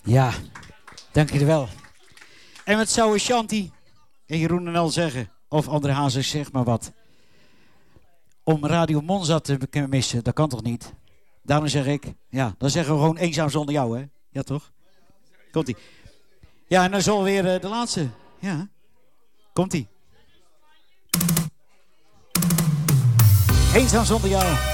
Ja, dank je wel. En wat zou Shanti en Jeroen en Al zeggen? Of André Hazes, zeg maar wat. Om Radio Monza te missen, dat kan toch niet? Daarom zeg ik, ja, dan zeggen we gewoon eenzaam zonder jou, hè? Ja, toch? Komt-ie. Ja, en dan zal weer de laatste. Ja. Komt-ie. Eenzaam zonder jou.